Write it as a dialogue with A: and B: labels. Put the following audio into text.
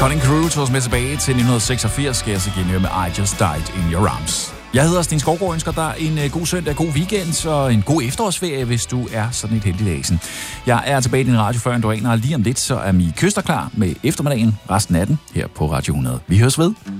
A: Cutting Crew tog os med tilbage til 1986, skal jeg så genhøre med I Just Died in Your Arms. Jeg hedder Sten Skovgaard, ønsker dig en god søndag, god weekend og en god efterårsferie, hvis du er sådan et heldigt dagen. Jeg er tilbage i din radio før en og lige om lidt, så er Mie Køster klar med eftermiddagen resten af den her på Radio 100. Vi høres ved.